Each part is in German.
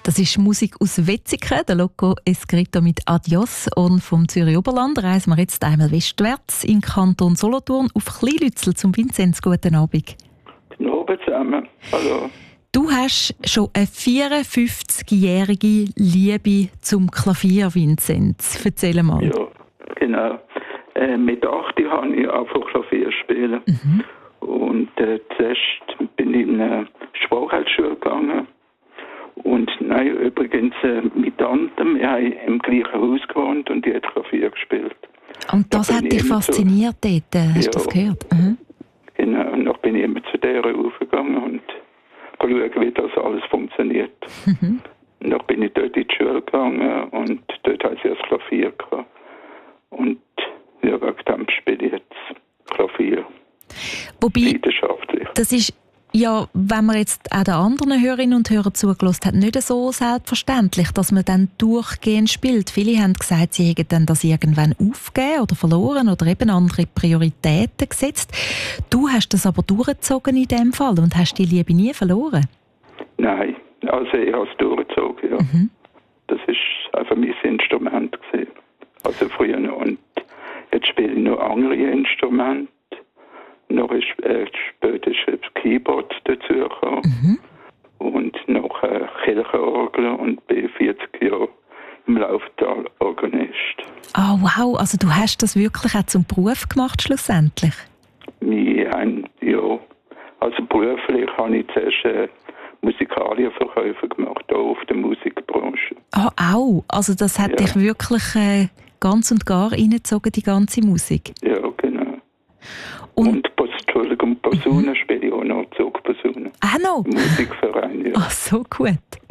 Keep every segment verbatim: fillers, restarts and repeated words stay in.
Das ist Musik aus Wetzikon, der Loco Escrito mit Adios. Und vom Zürich Oberland reisen wir jetzt einmal westwärts in Kanton Solothurn auf Kleinlützel zum Vinzenz. Guten Abend. Guten Abend zusammen. Hallo. Du hast schon eine vierundfünfzigjährige Liebe zum Klavier, Vinzenz. Erzähl mal. Ja, genau. Äh, mit acht habe ich angefangen Klavier spielen. Mhm. Und äh, zuerst bin ich in eine Sprachschule gegangen. Und nein, übrigens, äh, mit Tante, wir haben im gleichen Haus gewohnt und die hat Klavier gespielt. Und das hat dich fasziniert so, dort, hast du ja, das gehört? Mhm. Genau, und dann bin ich immer zu der raufgegangen und schauen, wie das alles funktioniert. Mhm. Und dann bin ich dort in die Schule gegangen und dort hatte ich das Klavier gehabt. Und ja, wegen dem spiele ich jetzt Klavier. Wobei, leidenschaftlich. Das ist ja, wenn man jetzt auch den anderen Hörerinnen und Hörern zugelassen hat, nicht so selbstverständlich, dass man dann durchgehend spielt. Viele haben gesagt, sie hätten dann das irgendwann aufgegeben oder verloren oder eben andere Prioritäten gesetzt. Du hast das aber durchgezogen in dem Fall und hast die Liebe nie verloren? Nein, also ich habe es durchgezogen, ja. Mhm. Das war einfach mein Instrument gewesen. Also früher noch. Und jetzt spiele ich noch andere Instrumente. Noch ist, äh, später ist das Keyboard dazu gekommen. Mhm. Und noch äh, Kirchenorgel und bin vierzig Jahre im Lauftal Organist. Ah, oh, wow, also du hast das wirklich auch zum Beruf gemacht schlussendlich? Wir haben, ja, also beruflich habe ich zuerst äh, Musikalienverkäufe gemacht, auch auf der Musikbranche. Ah, oh, auch? Also das hat ja. dich wirklich äh, ganz und gar reingezogen, die ganze Musik? Ja, genau. Und, und Entschuldigung, Posaune mhm. spiele ich auch noch, Zugposaune. Ah, noch? Musikverein, ja. Ach, so gut.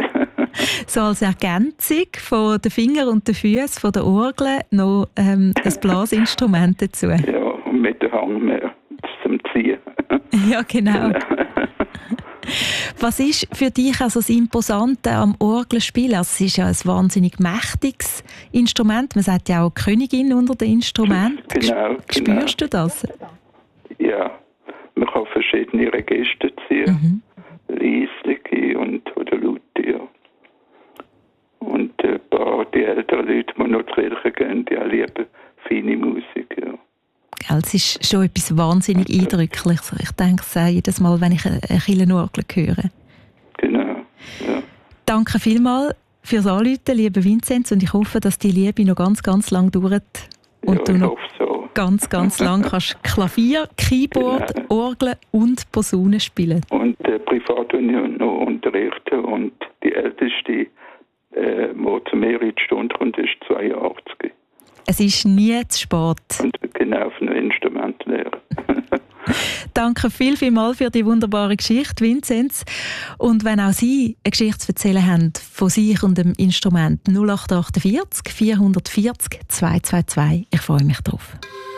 So als Ergänzung von den Fingern und den Füßen, von der Orgel, noch ähm, ein Blasinstrument dazu. Ja, und mit dem Hang mehr zum Ziehen. Ja, genau. Was ist für dich also das Imposante am Orgelspielen? Also es ist ja ein wahnsinnig mächtiges Instrument. Man sagt ja auch Königin unter den Instrumenten. Genau, Spürst genau. du das? Ja, man kann verschiedene Register ziehen. Mhm. Leisliche und oder laute, ja. Und ein paar die älteren Leute, die noch zur Kirche gehen, die lieben feine Musik, ja. Es ist schon etwas wahnsinnig Eindrückliches. Ich denke es auch jedes Mal, wenn ich eine Kirchenorgel höre. Genau, ja. Danke vielmals fürs Anrufen, lieber Vinzenz, und ich hoffe, dass die Liebe noch ganz, ganz lang dauert. Und ja, du ich noch hoffe so. ganz, ganz lang kannst Klavier, Keyboard, genau. Orgel und Posaune spielen. Und äh, privat habe ich noch unterrichten und die älteste, äh, die zu mir in die Stunde kommt, ist zweiundachtzig. Es ist nie zu spät. Und genau auf einem Instrument lernen. Danke viel, viel mal für die wunderbare Geschichte, Vinzenz. Und wenn auch Sie eine Geschichte zu erzählen haben von sich und dem Instrument null acht acht vier, vier vier null zwei zwei zwei, ich freue mich drauf.